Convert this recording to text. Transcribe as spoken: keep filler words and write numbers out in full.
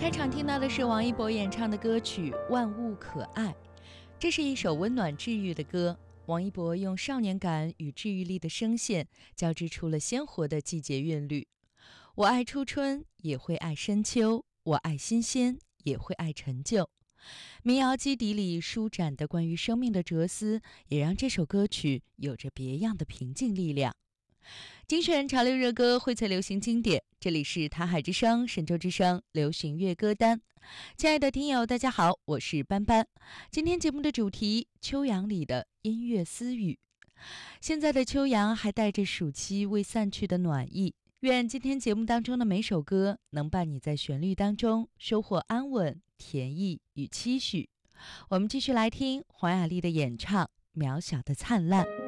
开场听到的是王一博演唱的歌曲《万物可爱》，这是一首温暖治愈的歌。王一博用少年感与治愈力的声线，交织出了鲜活的季节韵律。我爱初春，也会爱深秋；我爱新鲜，也会爱陈旧。民谣基底里舒展的关于生命的哲思，也让这首歌曲有着别样的平静力量。精选潮流热歌，荟萃流行经典，这里是台海之声、神州之声流行乐歌单。亲爱的听友大家好，我是班班。今天节目的主题，秋阳里的音乐私语。现在的秋阳还带着暑期未散去的暖意，愿今天节目当中的每首歌能伴你在旋律当中收获安稳、甜意与期许。我们继续来听黄雅莉的演唱《渺小的灿烂》。